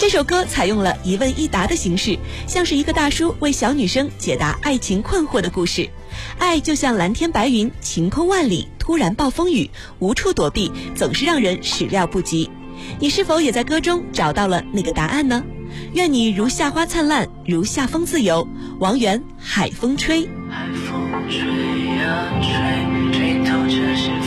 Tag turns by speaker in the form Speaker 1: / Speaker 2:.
Speaker 1: 这首歌采用了一问一答的形式，像是一个大叔为小女生解答爱情困惑的故事。爱就像蓝天白云，晴空万里，突然暴风雨，无处躲避，总是让人始料不及。你是否也在歌中找到了那个答案呢？愿你如夏花灿烂，如夏风自由。王源，海风吹。
Speaker 2: 海风吹呀吹，吹透这些